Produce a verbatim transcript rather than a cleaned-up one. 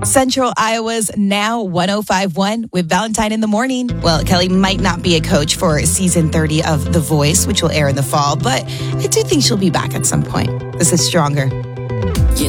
Central Iowa's Now one oh five point one with Valentine in the morning. Well, Kelly might not be a coach for season thirty of The Voice, which will air in the fall, but I do think she'll be back at some point. This is Stronger.